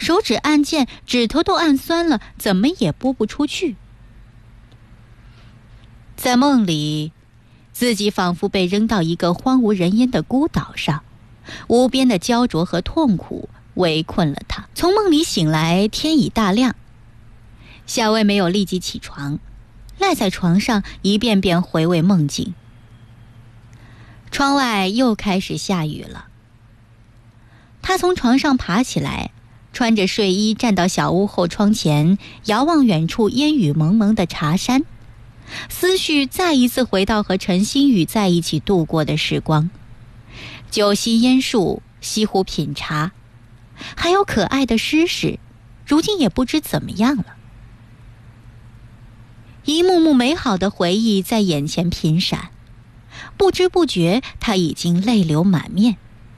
手指按键，指头都按酸了，怎么也拨不出去。在梦里，自己仿佛被扔到一个荒无人烟的孤岛上，无边的焦灼和痛苦围困了他。从梦里醒来，天已大亮。夏薇没有立即起床，赖在床上一遍遍回味梦境。窗外又开始下雨了。他从床上爬起来，穿着睡衣站到小屋后窗前，遥望远处烟雨蒙蒙的茶山，思绪再一次回到和陈星宇在一起度过的时光。酒席烟树，西湖品茶，还有可爱的诗诗，如今也不知怎么样了。一幕幕美好的回忆在眼前频闪，不知不觉他已经泪流满面。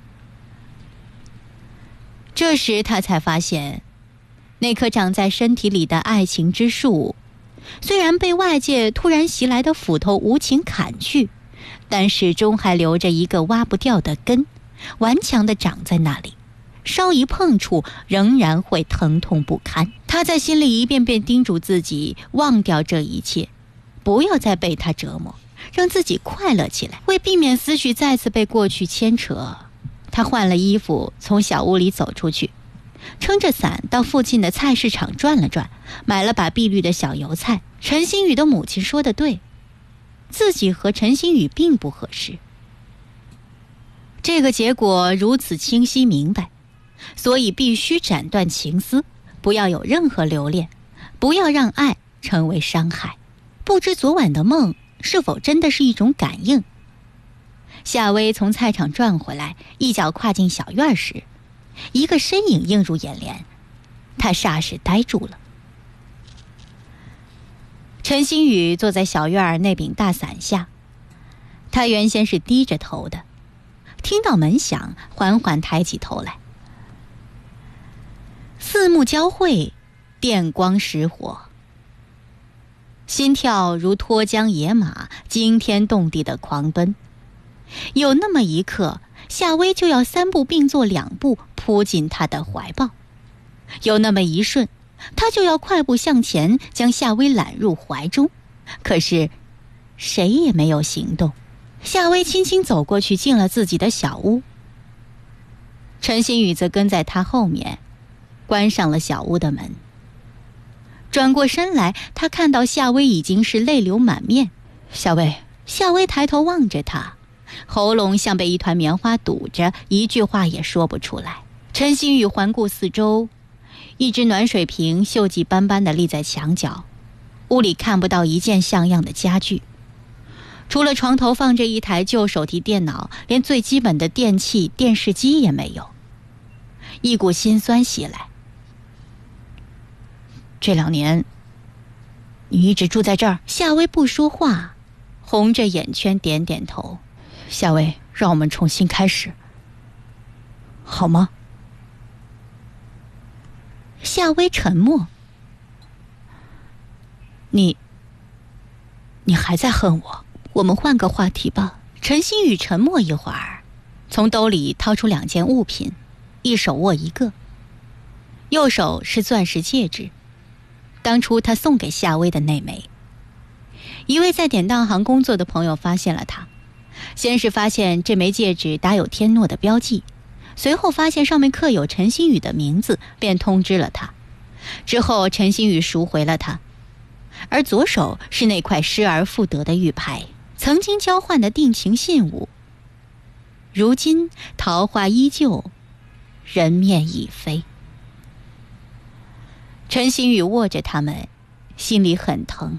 这时他才发现，那棵长在身体里的爱情之树，虽然被外界突然袭来的斧头无情砍去，但始终还留着一个挖不掉的根，顽强地长在那里，稍一碰触仍然会疼痛不堪。他在心里一遍遍叮嘱自己忘掉这一切，不要再被他折磨，让自己快乐起来。为避免思绪再次被过去牵扯，他换了衣服，从小屋里走出去，撑着伞到附近的菜市场转了转，买了把碧绿的小油菜。陈星宇的母亲说得对，自己和陈星宇并不合适。这个结果如此清晰明白，所以必须斩断情丝，不要有任何留恋，不要让爱成为伤害。不知昨晚的梦是否真的是一种感应。夏薇从菜场转回来，一脚跨进小院时，一个身影映入眼帘，他霎时呆住了。陈星宇坐在小院那柄大伞下，他原先是低着头的，听到门响，缓缓抬起头来。四目交汇，电光石火，心跳如脱缰野马，惊天动地的狂奔。有那么一刻，夏薇就要三步并作两步扑进他的怀抱；有那么一瞬，他就要快步向前，将夏薇揽入怀中。可是谁也没有行动。夏薇轻轻走过去，进了自己的小屋。陈星宇则跟在他后面，关上了小屋的门。转过身来，他看到夏薇已经是泪流满面。夏薇抬头望着他，喉咙像被一团棉花堵着，一句话也说不出来。陈星宇环顾四周，一只暖水瓶锈迹斑斑地立在墙角，屋里看不到一件像样的家具，除了床头放着一台旧手提电脑，连最基本的电器电视机也没有。一股心酸袭来。这2年你一直住在这儿？夏薇不说话，红着眼圈点点头。夏薇，让我们重新开始，好吗？夏薇沉默。你还在恨我？我们换个话题吧。陈星宇沉默一会儿，从兜里掏出2件物品，一手握一个，右手是钻石戒指，当初他送给夏薇的那枚。一位在典当行工作的朋友发现了他，先是发现这枚戒指打有天诺的标记，随后发现上面刻有陈星宇的名字，便通知了他。之后陈星宇赎回了他，而左手是那块失而复得的玉牌，曾经交换的定情信物。如今桃花依旧，人面已非。陈星宇握着它们，心里很疼。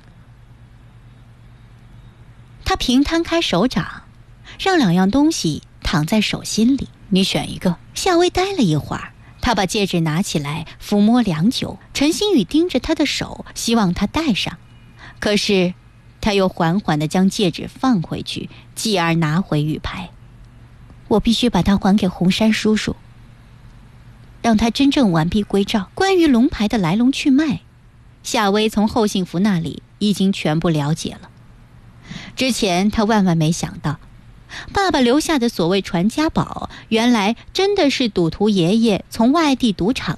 他平摊开手掌，让2样东西躺在手心里。你选一个。夏薇呆了一会儿，他把戒指拿起来抚摸良久。陈星宇盯着他的手，希望他戴上，可是他又缓缓地将戒指放回去，继而拿回玉牌。我必须把它还给红山叔叔，让他真正完璧归赵。关于龙牌的来龙去脉，夏薇从后幸福那里已经全部了解了。之前他万万没想到，爸爸留下的所谓传家宝，原来真的是赌徒爷爷从外地赌场